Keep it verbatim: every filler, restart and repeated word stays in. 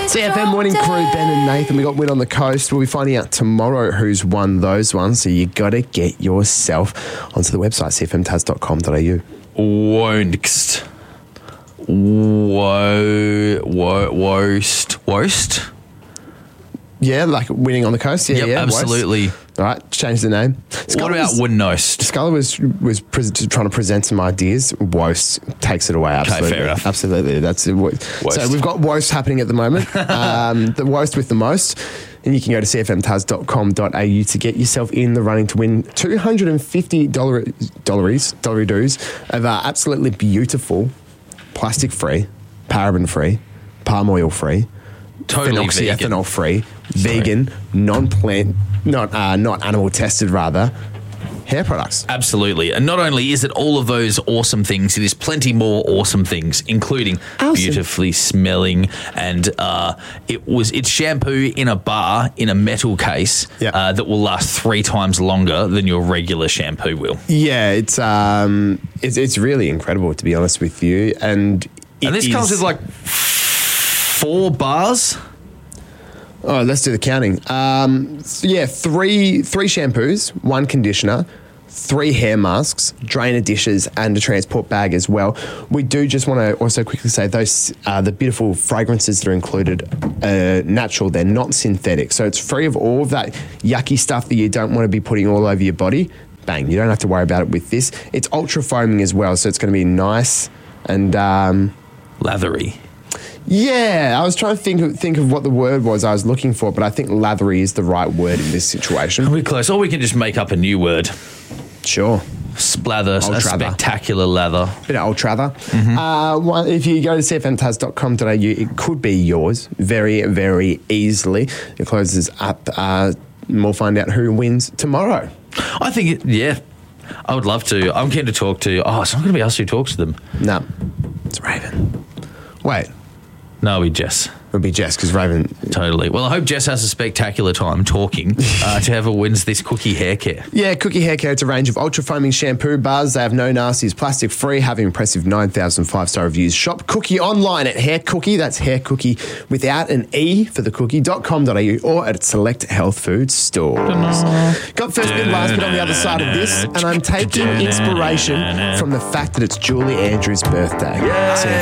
C F M Morning Crew, Ben and Nathan. We got Win on the Coast. We'll be finding out tomorrow who's won those ones. So you got to get yourself onto the website, c f m tas dot com dot a u. Wonst. Wo, wo, wost. Wost? Yeah, like winning on the coast. Yeah, Yep, yeah, absolutely. Wost. All right, change the name. What about Winnost? Sculler was was pre- trying to present some ideas. Wost takes it away. Absolutely, fair enough. Absolutely, that's it. Wost. So we've got Wost happening at the moment. um, the Wost with the most. And you can go to c f m tas dot com dot a u to get yourself in the running to win two hundred fifty dollars dollars dollars of uh, absolutely beautiful, plastic-free, paraben-free, palm oil-free, Totally vegan. phenoxyethanol-free, vegan, non-plant, not uh, not animal tested, rather, hair products. Absolutely. And not only is it all of those awesome things, it is plenty more awesome things, including Awesome. beautifully smelling and uh, it was it's shampoo in a bar in a metal case Yeah. uh, that will last three times longer than your regular shampoo will. Yeah, it's um, it's, it's really incredible, to be honest with you. And it And this is- comes with like four bars. Oh, let's do the counting. Um, so yeah, three three shampoos, one conditioner, three hair masks, drainer dishes, and a transport bag as well. We do just want to also quickly say those uh, the beautiful fragrances that are included are natural. They're not synthetic, so it's free of all of that yucky stuff that you don't want to be putting all over your body. Bang! You don't have to worry about it with this. It's ultra foaming as well, so it's going to be nice and. Um, Lathery. Yeah, I was trying to think of, think of what the word was I was looking for, but I think lathery is the right word in this situation. We're close. Or we can just make up a new word. Sure. Splather, a Ultrather. spectacular lather. Bit of ultrather. Mm-hmm. Uh, well, if you go to c f m tas dot com dot a u, it could be yours very, very easily. It closes up. Uh, and we'll find out who wins tomorrow. I think, it, yeah, I would love to. I'm keen to talk to, oh, it's not going to be us who talks to them. No, it's Raven. Wait, No, it'll be Jess. it'll be Jess because Raven. Totally. Well, I hope Jess has a spectacular time talking uh, to whoever wins this cookie hair care. Yeah, Cookie Hair Care. It's a range of ultra foaming shampoo bars. They have no nasties, plastic free, having impressive nine thousand five-star reviews. Shop Cookie online at Hair Cookie. That's Hair Cookie without an E for the cookie, dot com dot a u or at select health food stores. Got first bit, last bit on the other side of this, and I'm taking inspiration from the fact that it's Julie Andrews' birthday. So